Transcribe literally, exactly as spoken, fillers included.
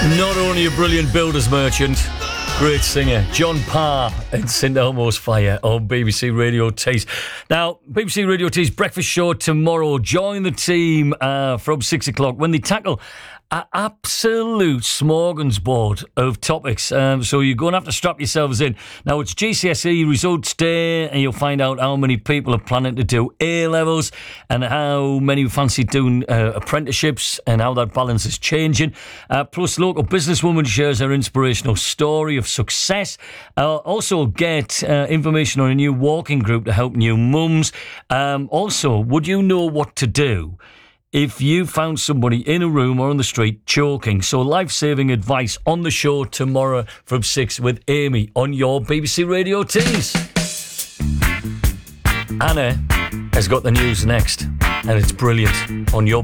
Not only a brilliant builder's merchant, great singer, John Parr and Saint Elmo's Fire on B B C Radio Tees. Now, B B C Radio Tees breakfast show tomorrow. Join the team uh, from six o'clock when they tackle an absolute smorgasbord of topics. Um, so you're going to have to strap yourselves in. Now, it's G C S E results day, and you'll find out how many people are planning to do A-levels and how many fancy doing uh, apprenticeships and how that balance is changing. Uh, plus, local businesswoman shares her inspirational story of success. Uh, also, get uh, information on a new walking group to help new mums. Um, also, would you know what to do if you found somebody in a room or on the street choking? So life-saving advice on the show tomorrow from six with Amy on your B B C Radio Tees. Anna has got the news next, and it's brilliant on your